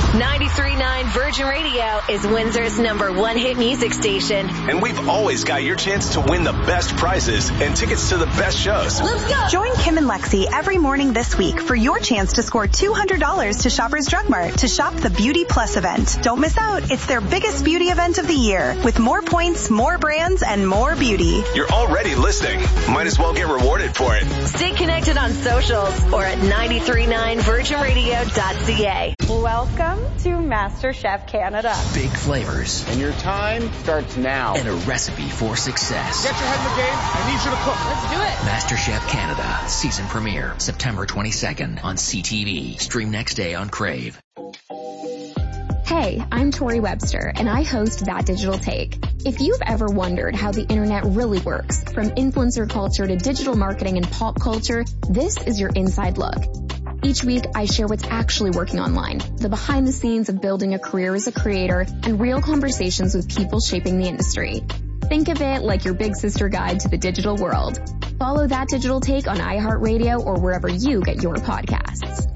93.9 Virgin Radio is Windsor's #1 hit music station. And we've always got your chance to win the best prizes and tickets to the best shows. Let's go! Join Kim and Lexi every morning this week for your chance to score $200 to Shoppers Drug Mart to shop the Beauty Plus event. Don't miss out. It's their biggest beauty event of the year with more points, more brands, and more beauty. You're already listening. Might as well get rewarded for it. Stay connected on socials or at 939virginradio.ca. Welcome to MasterChef Canada. Big flavors. And your time starts now. And a recipe for success. Get your head in the game. I need you to cook. Let's do it. MasterChef Canada. Season premiere. September 22nd on CTV. Stream next day on Crave. Hey, I'm Tori Webster, and I host That Digital Take. If you've ever wondered how the internet really works, from influencer culture to digital marketing and pop culture, this is your inside look. Each week, I share what's actually working online, the behind the scenes of building a career as a creator, and real conversations with people shaping the industry. Think of it like your big sister guide to the digital world. Follow That Digital Take on iHeartRadio or wherever you get your podcasts.